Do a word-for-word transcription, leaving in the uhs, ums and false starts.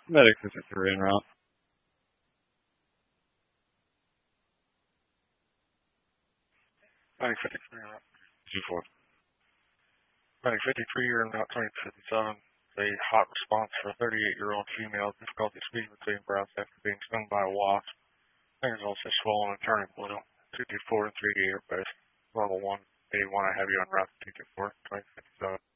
Medic fifty-three en route. Medic fifty-three en route. two four. Medic fifty-three, you're in route twenty fifty-seven. A hot response for a thirty-eight-year-old female. Difficulty speaking between breaths after being stung by a wasp. Fingers also swollen and turning blue. two two four and three D airbase. Level one, eighty-one, I have you on route two two four, twenty fifty-seven.